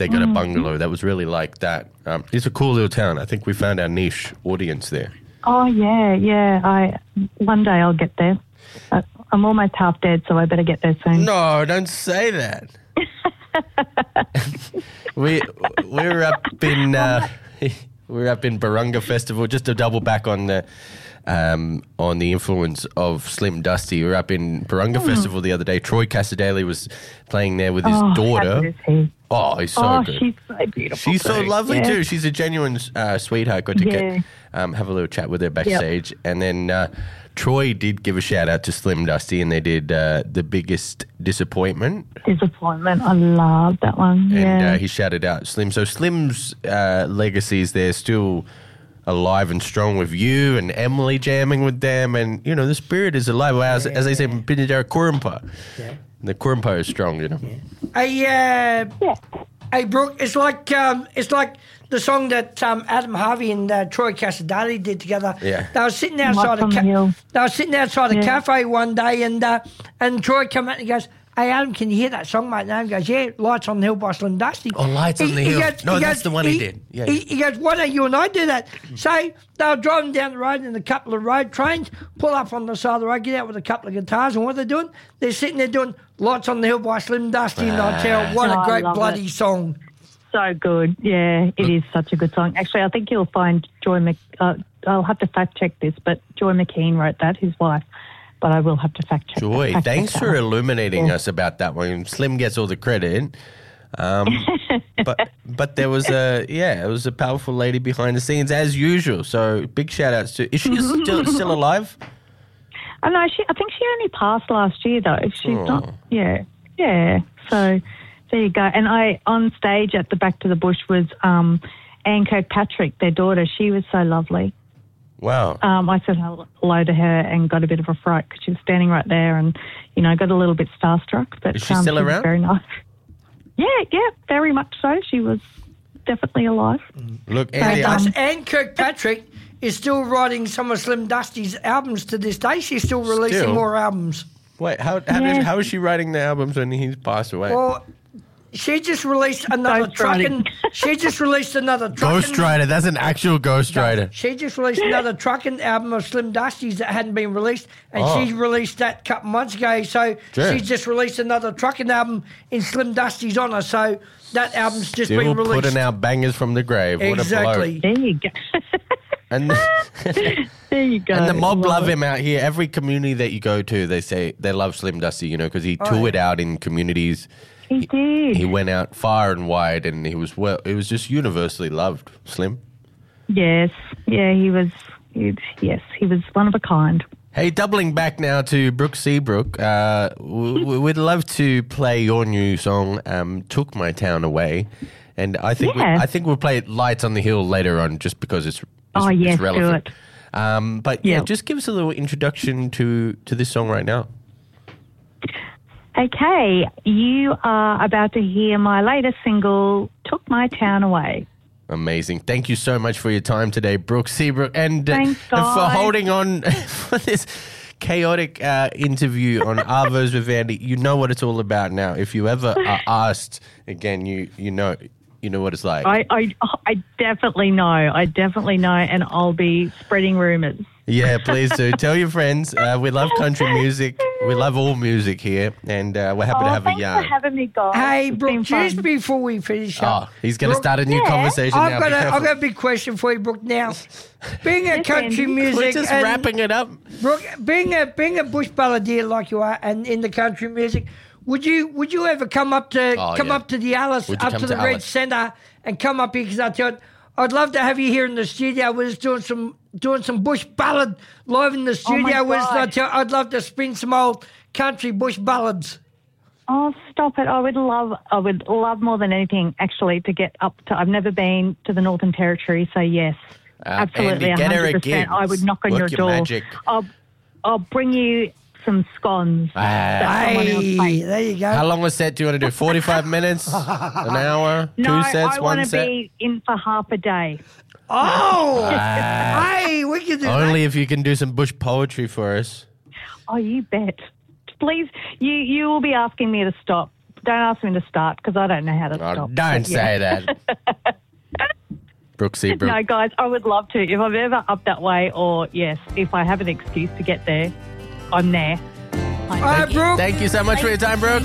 they got a bungalow that was really like that. It's a cool little town. I think we found our niche audience there. Oh, yeah. One day I'll get there. I'm almost half dead, so I better get there soon. No, don't say that. we're up in Barunga Festival. Just to double back on the influence of Slim Dusty. We were up in Barunga Festival the other day. Troy Casadele was playing there with his daughter. How good is he? Oh, he's so good. She's so beautiful. She's so lovely too. She's a genuine sweetheart. Got to get have a little chat with her backstage, and then Troy did give a shout out to Slim Dusty, and they did The Biggest Disappointment. Disappointment. I love that one. And he shouted out Slim. So Slim's legacy is there still alive and strong with you and Emily jamming with them, and the spirit is alive. As they say in Pinjara, Kurumpa. Yeah. The Kurumpa is strong, Hey, Brooke, it's like the song that Adam Harvey and Troy Casadele did together. Yeah. They were sitting outside the cafe one day, and Troy came out and he goes, "Hey, Adam, can you hear that song, mate?" And Adam goes, "Yeah, Lights on the Hill by Slim Dusty." Oh, Lights on the Hill. That's the one he did. Yeah. He goes, "Why don't you and I do that?" So they were driving down the road in a couple of road trains, pull up on the side of the road, get out with a couple of guitars, and what they're doing? They're sitting there doing Lights on the Hill by Slim Dusty, and I tell you, what a great bloody song. So good. Yeah, it is such a good song. Actually, I think you'll find I'll have to fact check this, but Joy McKean wrote that, his wife. But I will have to fact check. Joy, thanks for illuminating us about that one. Slim gets all the credit. But there was it was a powerful lady behind the scenes as usual. So big shout outs to. Is she still alive? I know. I think she only passed last year though. She's not. Yeah. So there you go. And on stage at the Back to the Bush was Anne Kirkpatrick, their daughter. She was so lovely. Wow. I said hello to her and got a bit of a fright because she was standing right there and, got a little bit starstruck. But is she still around? Very nice. Yeah, very much so. She was definitely alive. Look, Andy, Anne Kirkpatrick is still writing some of Slim Dusty's albums to this day. She's still releasing more albums. Wait, how is she writing the albums when he's passed away? Well, she just released another trucking. Ghostwriter. That's an actual ghostwriter. She just released another trucking album of Slim Dusty's that hadn't been released, and she released that a couple months ago. So she's just released another trucking album in Slim Dusty's honour. So that album's just been released. Still putting out bangers from the grave. Exactly. There you go. And there you go. And the mob love him out here. Every community that you go to, they say they love Slim Dusty, because he toured out in communities. He did. He went out far and wide, and he was just universally loved. Slim. Yes, yeah, he was. He was one of a kind. Hey, doubling back now to Brooke Seabrook, we'd love to play your new song, "Took My Town Away," and I think we'll play Lights on the Hill later on, just because it's relevant. Do it. But just give us a little introduction to this song right now. Okay, you are about to hear my latest single, Took My Town Away. Amazing. Thank you so much for your time today, Brooke Seabrook, and Thanks, for holding on for this chaotic interview on Arvos with Andy. You know what it's all about now. If you ever are asked again, you know what it's like. I definitely know. And I'll be spreading rumours. Yeah, please do. Tell your friends. We love country music. We love all music here, and we're happy to have a yarn. Thanks for having me, guys. Hey, Brooke, just before we finish up. He's going to start a new conversation now. I've got a big question for you, Brooke. Now, being a country music... We're just wrapping it up. Brooke, being a bush balladeer like you are, and in the country music... Would you ever come up to the Alice, up to the Red Centre, and come up here? Because I'd love to have you here in the studio with us doing some bush ballad live in the studio with us. I'd love to spin some old country bush ballads. Oh, stop it! I would love more than anything actually to get up to. I've never been to the Northern Territory, so yes, absolutely, 100%. I would knock on your door. Magic. I'll bring you some scones. Hey, there you go. How long a set do you want to do? 45 minutes? An hour? No, 2 sets? I one set? want to be in for half a day. Oh! Hey, we can do Only if you can do some bush poetry for us. Oh, you bet. Please, you will be asking me to stop ask me to start because I don't know how to stop. Don't say that. Brooke Seabrook. No, guys, I would love to. If I'm ever up that way or, yes, if I have an excuse to get there, I'm there. All right, Brooke. Thank you so much for your time, Brooke.